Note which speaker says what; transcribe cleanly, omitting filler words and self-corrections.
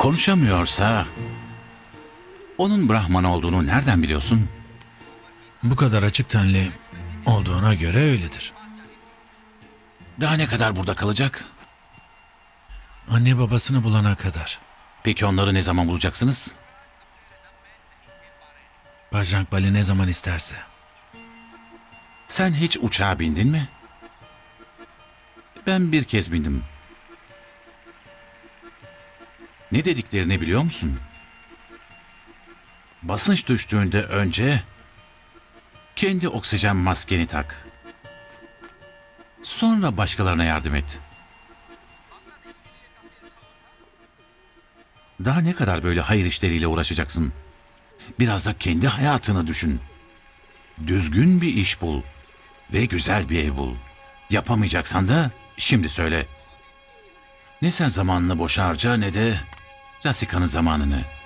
Speaker 1: Konuşamıyorsa onun Brahman olduğunu nereden biliyorsun?
Speaker 2: Bu kadar açık tenli olduğuna göre öyledir.
Speaker 1: Daha ne kadar burada kalacak?
Speaker 2: Anne babasını bulana kadar.
Speaker 1: Peki onları ne zaman bulacaksınız?
Speaker 2: Bajrang Bali ne zaman isterse.
Speaker 1: Sen hiç uçağa bindin mi? Ben bir kez bindim. Ne dediklerini biliyor musun? Basınç düştüğünde önce kendi oksijen maskeni tak. Sonra başkalarına yardım et. Daha ne kadar böyle hayır işleriyle uğraşacaksın? Biraz da kendi hayatını düşün. Düzgün bir iş bul ve güzel bir ev bul. Yapamayacaksan da şimdi söyle. Ne sen zamanını boşa harca ne de Rasika'nın zamanını.